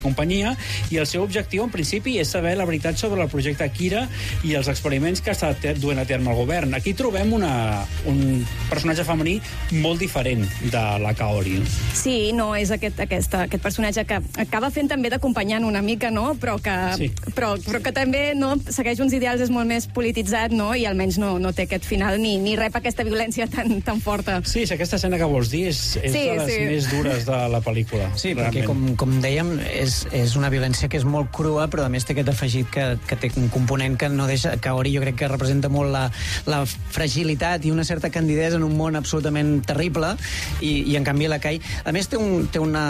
companyia, i el seu objectiu, en principi, és saber la veritat sobre el projecte Kira i els experiments que està duent a terme el govern. Aquí trobem un personatge femení molt diferent de la Kaori. Sí, no és aquest personatge que acaba fent també d'acompanyant una mica, no? Però que també no segueix uns ideals, és molt més polititzat, no? I almenys no té aquest final ni rep aquesta violència tan forta. Sí, aquesta escena que vols dir és de les més dures de la pel·lícula. Sí, perquè com dèiem, és una violència que és molt crua, però a més té aquest afegit que té un component que no deixa... Kaori jo crec que representa molt la fragilitat i una certa candidesa en un món absolutament terrible, i en canvi la Kai... A més té una...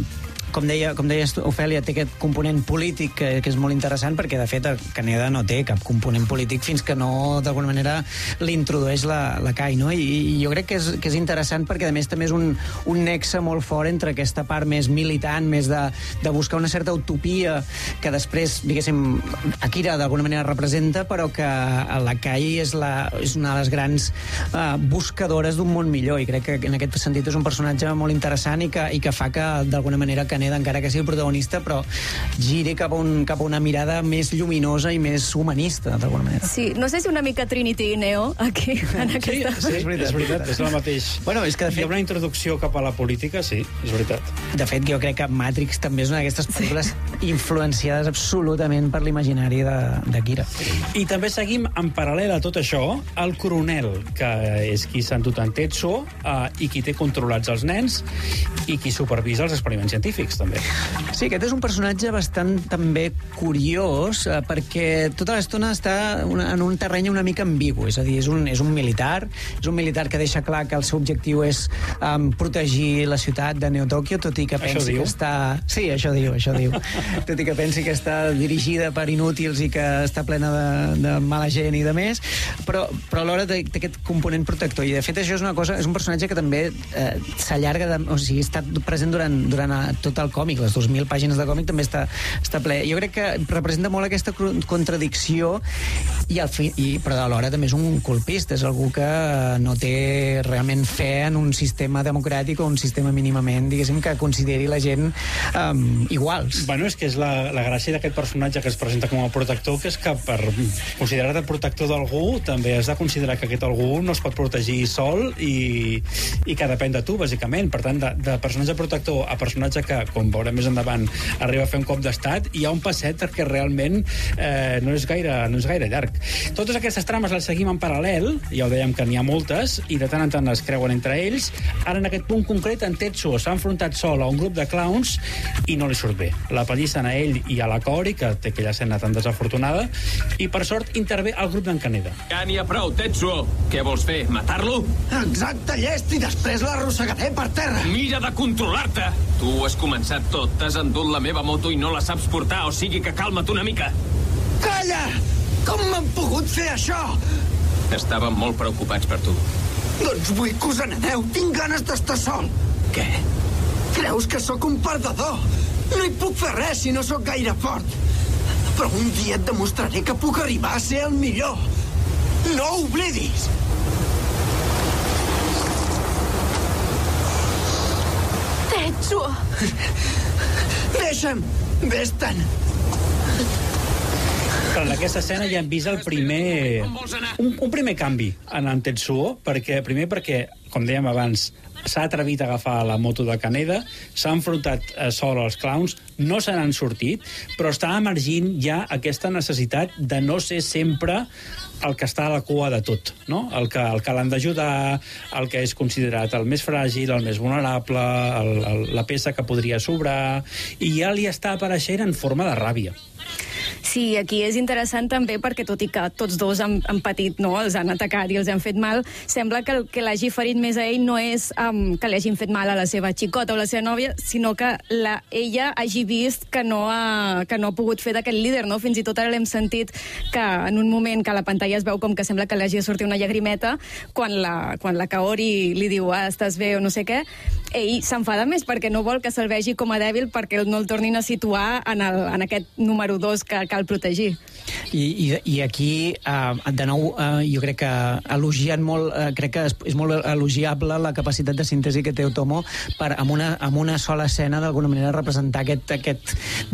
Com deies, Ofèlia, té aquest component polític que és molt interessant, perquè, de fet, Kaneda no té cap component polític fins que no, d'alguna manera, l'introdueix la Kai, no? I jo crec que és interessant perquè, a més, també és un nexe molt fort entre aquesta part més militant, més de buscar una certa utopia que després, diguéssim, Akira d'alguna manera representa, però que la Kai és una de les grans buscadores d'un món millor, i crec que en aquest sentit és un personatge molt interessant i que fa que, d'alguna manera, encara que sigui el protagonista, però giri cap a una mirada més lluminosa i més humanista, d'alguna manera. Sí, no sé si una mica Trinity i Neo, aquí, en aquesta... Sí, és veritat, és el mateix. Bueno, és que, de fet... Hi ha una introducció cap a la política, sí, és veritat. De fet, jo crec que Matrix també és una d'aquestes pel·lícules influenciades absolutament per l'imaginari d'Akira. I també seguim, en paral·lel a tot això, el coronel, que és qui s'ha endut en Tetsuo, i qui té controlats els nens, i qui supervisa els experiments científics, també. Sí, aquest és un personatge bastant també curiós, perquè tota l'estona està en un terreny una mica ambigu, és a dir, és un militar que deixa clar que el seu objectiu és protegir la ciutat de Neo-Tòquio, tot i que pensi que està... Sí, això diu. Tot i que pensi que està dirigida per inútils i que està plena de mala gent i de més, però alhora té aquest component protector, i de fet això és un personatge que també s'allarga, o sigui, està present durant tot el còmic, les 2.000 pàgines de còmic també està ple. Jo crec que representa molt aquesta contradicció, però alhora també és un colpista, és algú que no té realment fe en un sistema democràtic o un sistema mínimament, diguéssim, que consideri la gent iguals. Bueno, és que és la gràcia d'aquest personatge que es presenta com a protector, que és que per considerar-te el protector d'algú també has de considerar que aquest algú no es pot protegir sol i que depèn de tu, bàsicament. Per tant, de personatge protector a personatge que, com veurem més endavant, arriba a fer un cop d'estat, hi ha un passet que realment no és gaire llarg. Totes aquestes trames les seguim en paral·lel, ja ho dèiem que n'hi ha moltes, i de tant en tant es creuen entre ells. Ara, en aquest punt concret, en Tetsuo s'ha enfrontat sol a un grup de clowns i no li surt bé. La pallissen a ell i a la Kaori, que té aquella escena tan desafortunada, i per sort intervé el grup d'en Kaneda. Ja n'hi ha prou, Tetsuo! Què vols fer, matar-lo? Exacte, llest, i després l'arrossegaré per terra! Mira de controlar-te! Tu has començat tot, t'has endut la meva moto i no la saps portar, o sigui que calma't una mica. Calla! Com m'han pogut fer això? Estàvem molt preocupats per tu. Doncs vull que us n'aneu, tinc ganes d'estar sol. Què? Creus que sóc un perdedor? No hi puc fer res si no sóc gaire fort. Però un dia et demostraré que puc arribar a ser el millor. No ho oblidis! Tetsuo! Deixa'm! Vés-te'n! Però en aquesta escena ja hem vist el primer... un primer canvi en Tetsuo, perquè, com dèiem abans, s'ha atrevit a agafar la moto de Kaneda, s'ha enfrontat sol als clowns, no se n'han sortit, però està emergint ja aquesta necessitat de no ser sempre el que està a la cua de tot, no? El que l'han d'ajudar, el que és considerat el més fràgil, el més vulnerable, la peça que podria sobrar, i ja li està apareixent en forma de ràbia. Sí, aquí és interessant també perquè, tot i que tots dos han patit, no? Els han atacat i els han fet mal, sembla que el que l'hagi ferit més a ell no és que li hagin fet mal a la seva xicota o la seva nòvia, sinó que ella hagi vist que no ha pogut fer d'aquest líder, no? Fins i tot ara l'hem sentit que en un moment que a la pantalla es veu com que sembla que li hagi de sortir una llagrimeta, quan la Kaori li diu estàs bé o no sé què, ell s'enfada més perquè no vol que se'l vegi com a dèbil, perquè no el tornin a situar en aquest número 2 que el cal protegir. I aquí, de nou, jo crec que elogiant molt, crec que és molt elogiable la capacitat de síntesi que té Otomo per, amb una sola escena, d'alguna manera, representar aquest